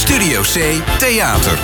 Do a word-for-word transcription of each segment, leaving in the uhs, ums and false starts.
Studio C Theater.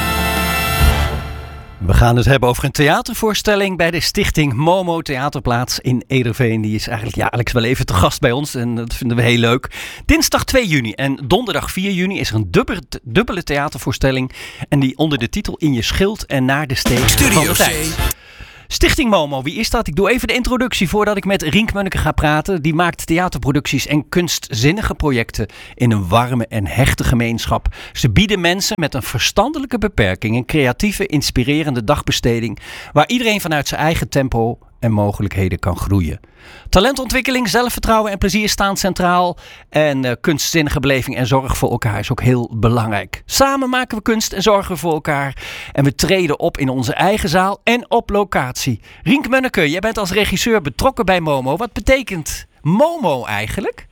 We gaan het hebben over een theatervoorstelling bij de stichting Momo Theaterplaats in Ederveen. Die is eigenlijk ja, Alex wel even te gast bij ons en dat vinden we heel leuk. Dinsdag twee juni en donderdag vier juni is er een dubbele, dubbele theatervoorstelling. En die onder de titel In je schild en naar de steek van de tijd. Stichting Momo, wie is dat? Ik doe even de introductie voordat ik met Rienk Munneke ga praten. Die maakt theaterproducties en kunstzinnige projecten in een warme en hechte gemeenschap. Ze bieden mensen met een verstandelijke beperking een creatieve, inspirerende dagbesteding waar iedereen vanuit zijn eigen tempo en mogelijkheden kan groeien. Talentontwikkeling, zelfvertrouwen en plezier staan centraal. En uh, kunstzinnige beleving en zorg voor elkaar is ook heel belangrijk. Samen maken we kunst en zorgen we voor elkaar. En we treden op in onze eigen zaal en op locatie. Rienk Munneke, jij bent als regisseur betrokken bij Momo. Wat betekent Momo eigenlijk?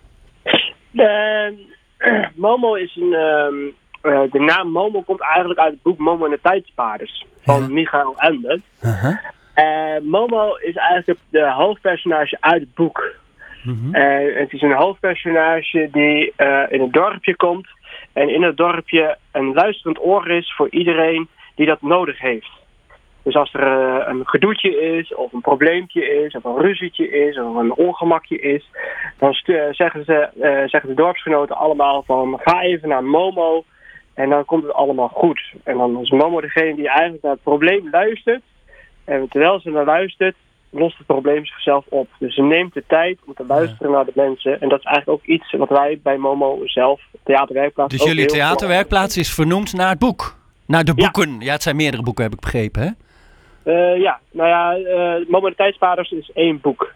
De, uh, Momo is een... Uh, uh, de naam Momo komt eigenlijk uit het boek Momo en de Tijdspaarders van ja. Michael Ende. Uh-huh. Uh, Momo is eigenlijk de hoofdpersonage uit het boek. Mm-hmm. Uh, het is een hoofdpersonage die uh, in een dorpje komt. En in het dorpje een luisterend oor is voor iedereen die dat nodig heeft. Dus als er uh, een gedoetje is, of een probleempje is, of een ruzietje is, of een ongemakje is. Dan stu- zeggen, ze, uh, zeggen de dorpsgenoten allemaal van ga even naar Momo. En dan komt het allemaal goed. En dan is Momo degene die eigenlijk naar het probleem luistert. En terwijl ze naar luistert, lost het probleem zichzelf op. Dus ze neemt de tijd om te luisteren ja. naar de mensen. En dat is eigenlijk ook iets wat wij bij Momo zelf, Theaterwerkplaats... Dus jullie Theaterwerkplaats is vernoemd naar het boek? Naar de boeken? Ja, ja het zijn meerdere boeken, heb ik begrepen, hè? Uh, ja, nou ja, uh, Momo de Tijdspaarders is één boek.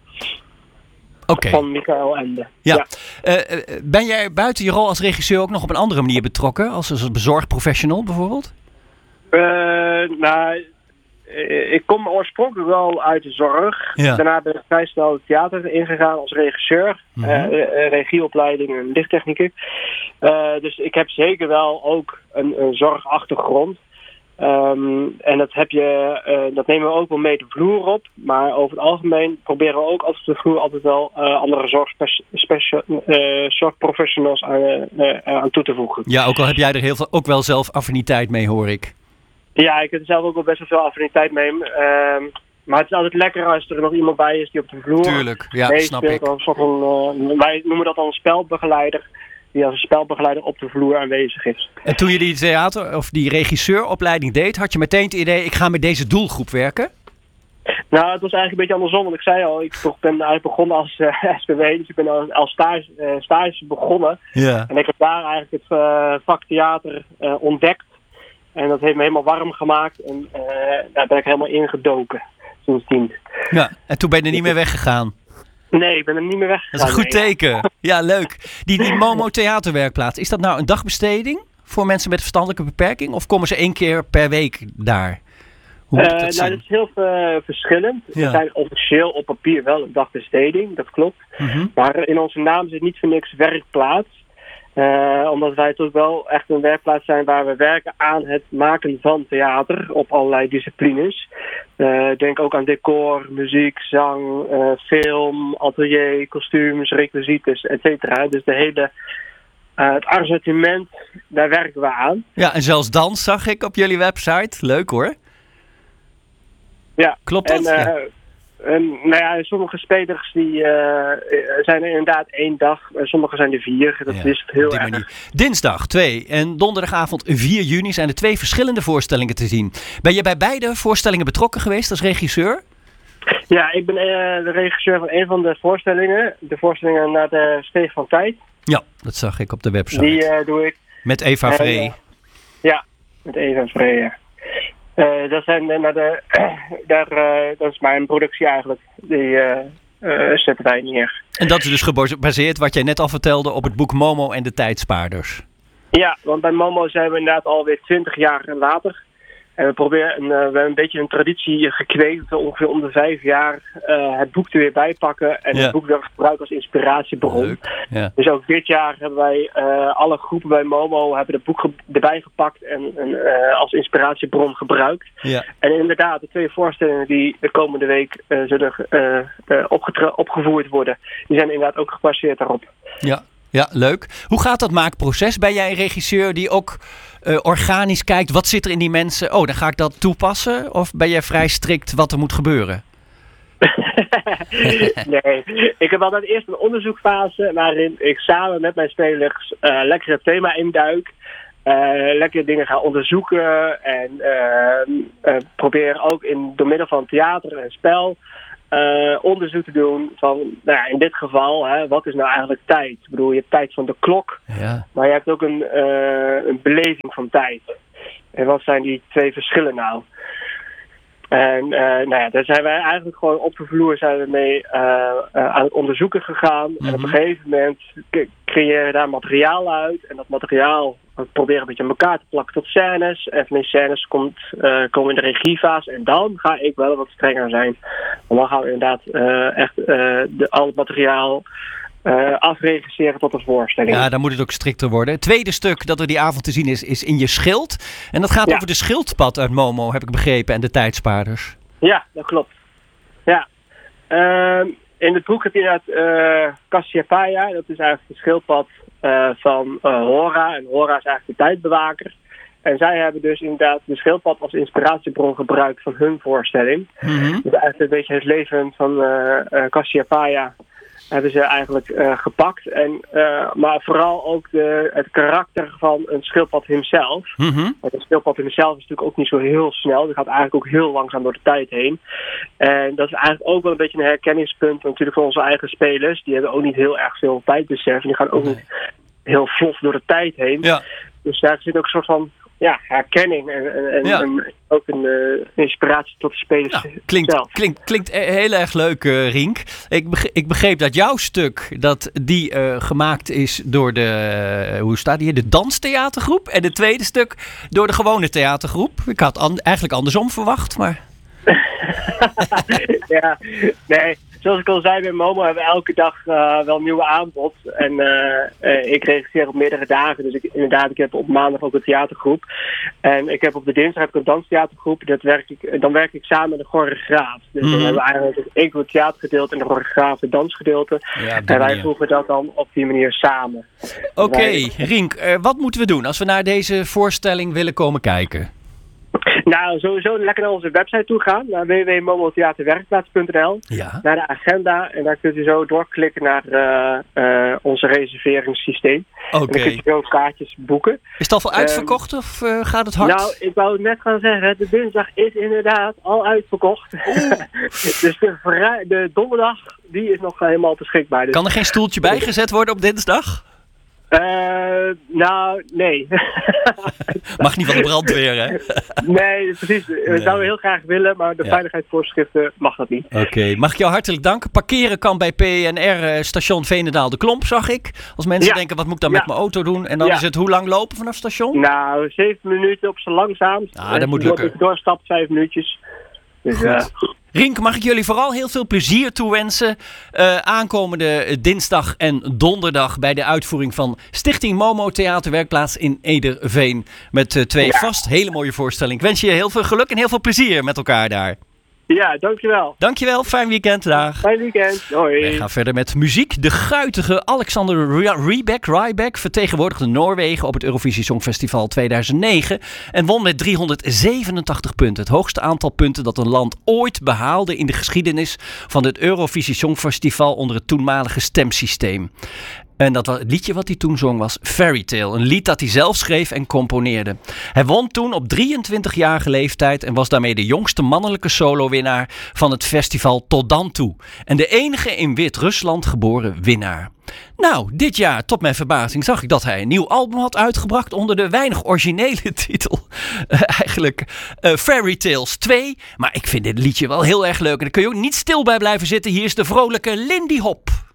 Okay. Van Michael Ende. Ja. ja. Uh, ben jij buiten je rol als regisseur ook nog op een andere manier betrokken? Als een bezorgprofessional bijvoorbeeld? Uh, nou... Ik kom oorspronkelijk wel uit de zorg. Ja. Daarna ben ik vrij snel het theater ingegaan als regisseur. Mm-hmm. Uh, regieopleiding en lichttechnicus. Uh, dus ik heb zeker wel ook een, een zorgachtergrond. Um, en dat, heb je, uh, dat nemen we ook wel mee de vloer op. Maar over het algemeen proberen we ook altijd de vloer altijd wel uh, andere zorgspeci- specia- uh, zorgprofessionals aan, uh, aan toe te voegen. Ja, ook al heb jij er heel veel, ook wel zelf affiniteit mee, hoor ik. Ja, ik heb er zelf ook wel best wel veel affiniteit mee. Uh, maar het is altijd lekker als er nog iemand bij is die op de vloer Tuurlijk, ja, snap ik. Een soort van, uh, wij noemen dat dan een spelbegeleider. Die als een spelbegeleider op de vloer aanwezig is. En toen je die theater- of die regisseuropleiding deed, had je meteen het idee, ik ga met deze doelgroep werken? Nou, het was eigenlijk een beetje andersom. Want ik zei al, ik ben eigenlijk begonnen als uh, S P W. Dus ik ben als, als stage, uh, stage begonnen. Ja. En ik heb daar eigenlijk het uh, vak theater uh, ontdekt. En dat heeft me helemaal warm gemaakt. En uh, daar ben ik helemaal ingedoken sindsdien. Ja, en toen ben je er niet meer weggegaan? Nee, ik ben er niet meer weggegaan. Dat is een goed teken. Ja, leuk. Die, die Momo Theaterwerkplaats, is dat nou een dagbesteding voor mensen met verstandelijke beperking? Of komen ze één keer per week daar? Hoe moet uh, dat nou, zijn? dat is heel uh, verschillend. Ja. We zijn officieel op papier wel een dagbesteding, dat klopt. Mm-hmm. Maar in onze naam zit niet voor niks werkplaats. Uh, omdat wij toch wel echt een werkplaats zijn waar we werken aan het maken van theater op allerlei disciplines. Uh, denk ook aan decor, muziek, zang, uh, film, atelier, kostuums, requisites, et cetera. Dus de hele, uh, het assortiment, daar werken we aan. Ja, en zelfs dans zag ik op jullie website. Leuk hoor. Ja. Klopt dat? En, uh, ja. En, nou ja, sommige spelers die, uh, zijn er inderdaad één dag, sommige zijn er vier. Dat ja, is heel erg. Manier. Dinsdag twee en donderdagavond vier juni zijn er twee verschillende voorstellingen te zien. Ben je bij beide voorstellingen betrokken geweest als regisseur? Ja, ik ben uh, de regisseur van een van de voorstellingen. De voorstellingen naar de Steeg van Tijd. Ja, dat zag ik op de website. Die uh, doe ik. Met Eva Vree. Uh, ja, met Eva Vree, ja. Uh, dat, zijn, uh, naar de, uh, daar, uh, dat is mijn productie eigenlijk. Die uh, uh, zetten wij neer. En dat is dus gebaseerd, wat jij net al vertelde, op het boek Momo en de Tijdspaarders. Ja, want bij Momo zijn we inderdaad alweer twintig jaar later. En we proberen een, uh, we hebben een beetje een traditie gekweekt dat we ongeveer om de vijf jaar uh, het boek er weer bij pakken. En ja. het boek weer gebruiken als inspiratiebron. Ja. Dus ook dit jaar hebben wij uh, alle groepen bij Momo hebben het boek ge- erbij gepakt en, en uh, als inspiratiebron gebruikt. Ja. En inderdaad, de twee voorstellingen die de komende week uh, zullen uh, uh, opgetra- opgevoerd worden, die zijn inderdaad ook gebaseerd daarop. Ja. Ja, leuk. Hoe gaat dat maakproces? Ben jij een regisseur die ook uh, organisch kijkt? Wat zit er in die mensen? Oh, dan ga ik dat toepassen? Of ben jij vrij strikt wat er moet gebeuren? Nee, ik heb altijd eerst een onderzoekfase waarin ik samen met mijn spelers uh, lekker het thema induik. Uh, lekker dingen gaan onderzoeken en uh, uh, proberen ook in, door middel van theater en spel uh, onderzoek te doen van, nou ja, in dit geval, hè, wat is nou eigenlijk tijd? Ik bedoel, je hebt tijd van de klok, ja. maar je hebt ook een, uh, een beleving van tijd. En wat zijn die twee verschillen nou? En uh, nou ja, daar zijn wij eigenlijk gewoon op de vloer zijn we mee uh, uh, aan het onderzoeken gegaan. Mm-hmm. En op een gegeven moment k- creëer je daar materiaal uit. En dat materiaal we proberen een beetje aan elkaar te plakken tot scènes. En van die scènes komt, uh, komen in de regiefase. En dan ga ik wel wat strenger zijn. Want dan gaan we inderdaad uh, echt uh, de, al het materiaal Uh, afregisseren tot een voorstelling. Ja, dan moet het ook strikter worden. Het tweede stuk dat er die avond te zien is, is In je schild. En dat gaat ja. over de schildpad uit Momo, heb ik begrepen, en de tijdspaarders. Ja, dat klopt. Ja. Uh, in het boek heb je inderdaad uh, Cassiopeia. Dat is eigenlijk de schildpad uh, van uh, Hora. En Hora is eigenlijk de tijdbewaker. En zij hebben dus inderdaad de schildpad als inspiratiebron gebruikt van hun voorstelling. Mm-hmm. Dus eigenlijk een beetje het leven van uh, uh, Cassiopeia hebben ze eigenlijk uh, gepakt. En, uh, maar vooral ook de, het karakter van een schildpad hemzelf. Mm-hmm. Want een schildpad hemzelf is natuurlijk ook niet zo heel snel. Die gaat eigenlijk ook heel langzaam door de tijd heen. En dat is eigenlijk ook wel een beetje een herkenningspunt natuurlijk van onze eigen spelers. Die hebben ook niet heel erg veel tijdbesef. En die gaan ook nee. niet heel vlot door de tijd heen. Ja. Dus daar zit ook een soort van ja, herkenning en, en, ja. en ook een uh, inspiratie tot de spelers ja, klinkt, zelf. Klinkt, klinkt heel erg leuk, uh, Rink. Ik, beg- ik begreep dat jouw stuk, dat die uh, gemaakt is door de, uh, hoe staat die hier, de danstheatergroep. En het tweede stuk door de gewone theatergroep. Ik had an- eigenlijk andersom verwacht, maar... ja, nee. Zoals ik al zei, bij Momo hebben we elke dag uh, wel een nieuwe aanbod. En uh, uh, ik regisseer op meerdere dagen. Dus ik, inderdaad, ik heb op maandag ook een theatergroep. En ik heb op de dinsdag heb ik een danstheatergroep. Dat werk ik, dan werk ik samen met de choreograaf. Dus mm-hmm. dan hebben we eigenlijk ik het theatergedeelte en de choreograaf het dansgedeelte. Ja, en wij manier. voegen dat dan op die manier samen. Oké, okay, wij... Rink, uh, wat moeten we doen als we naar deze voorstelling willen komen kijken? Nou, sowieso lekker naar onze website toe gaan. Naar w w w punt momotheaterwerkplaats punt n l. Ja. Naar de agenda. En daar kunt u zo doorklikken naar uh, uh, onze reserveringssysteem. Oké. Okay. En dan kunt u ook kaartjes boeken. Is het al veel uitverkocht um, of uh, gaat het hard? Nou, ik wou het net gaan zeggen. De dinsdag is inderdaad al uitverkocht. Dus de, vrij, de donderdag, die is nog helemaal beschikbaar. Dus. Kan er geen stoeltje bijgezet worden op dinsdag? Uh, nou, nee. Mag niet van de brandweer, hè? Nee, precies. We nee. zouden heel graag willen, maar de ja. veiligheidsvoorschriften mag dat niet. Oké, okay. Mag ik jou hartelijk danken. Parkeren kan bij P N R station Veenendaal de Klomp, zag ik. Als mensen ja. denken, wat moet ik dan ja. met mijn auto doen? En dan ja. is het hoe lang lopen vanaf het station? Nou, zeven minuten op z'n langzaamst. Ah, dat moet lukken. Doorstapt, vijf minuutjes. Dus, uh, Rink, mag ik jullie vooral heel veel plezier toewensen uh, aankomende dinsdag en donderdag bij de uitvoering van Stichting Momo Theaterwerkplaats in Ederveen. Met uh, twee ja. vast hele mooie voorstellingen. Ik wens je heel veel geluk en heel veel plezier met elkaar daar. Ja, dankjewel. Dankjewel, fijn weekend, dag. Fijn weekend, hoi. We gaan verder met muziek. De guitige Alexander Rybak, Rybak vertegenwoordigde Noorwegen op het Eurovisie Songfestival tweeduizend negen en won met driehonderdzevenentachtig punten. Het hoogste aantal punten dat een land ooit behaalde in de geschiedenis van het Eurovisie Songfestival onder het toenmalige stemsysteem. En dat was, het liedje wat hij toen zong was Fairy Tale. Een lied dat hij zelf schreef en componeerde. Hij won toen op drieëntwintigjarige leeftijd en was daarmee de jongste mannelijke solowinnaar van het festival tot dan toe. En de enige in Wit-Rusland geboren winnaar. Nou, dit jaar, tot mijn verbazing, zag ik dat hij een nieuw album had uitgebracht onder de weinig originele titel. Uh, eigenlijk uh, Fairy Tales twee. Maar ik vind dit liedje wel heel erg leuk. En daar kun je ook niet stil bij blijven zitten. Hier is de vrolijke Lindy Hop.